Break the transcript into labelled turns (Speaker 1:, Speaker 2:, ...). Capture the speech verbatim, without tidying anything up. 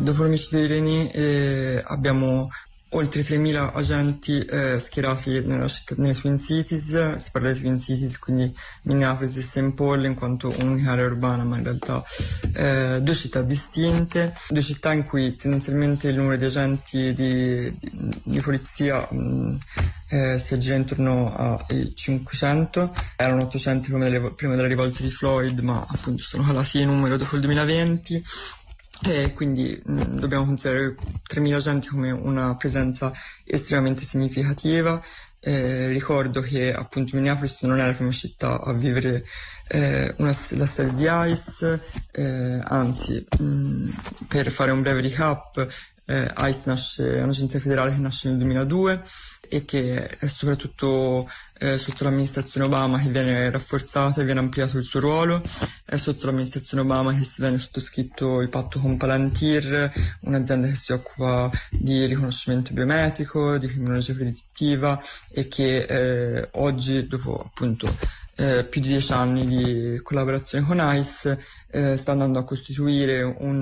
Speaker 1: Dopo l'omicidio di René eh, abbiamo oltre tremila agenti eh, schierati nella città, nelle Twin Cities. Si parla di Twin Cities, quindi Minneapolis e Saint Paul, in quanto un'unica area urbana, ma in realtà eh, due città distinte, due città in cui tendenzialmente il numero di agenti di, di, di polizia mh, eh, si aggira intorno ai cinquecento. Erano ottocento prima delle, prima della rivolta di Floyd, ma appunto sono calati in numero dopo il duemilaventi. E quindi mh, dobbiamo considerare tremila agenti come una presenza estremamente significativa. Eh, ricordo che appunto Minneapolis non è la prima città a vivere eh, una, la sede di ICE, eh, anzi mh, per fare un breve recap, eh, ICE nasce, è un'agenzia federale che nasce nel duemiladue e che è soprattutto eh, sotto l'amministrazione Obama che viene rafforzata e viene ampliato il suo ruolo. È sotto l'amministrazione Obama che si viene sottoscritto il patto con Palantir, un'azienda che si occupa di riconoscimento biometrico, di criminologia predittiva e che eh, oggi, dopo appunto eh, più di dieci anni di collaborazione con ICE, eh, sta andando a costituire un